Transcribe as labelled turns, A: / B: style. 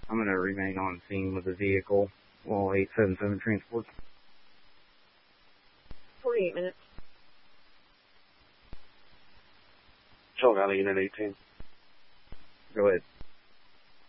A: I'm going to remain on scene with the vehicle while 877 transports.
B: 48 minutes.
C: Control Valley, Unit 18.
A: Go ahead.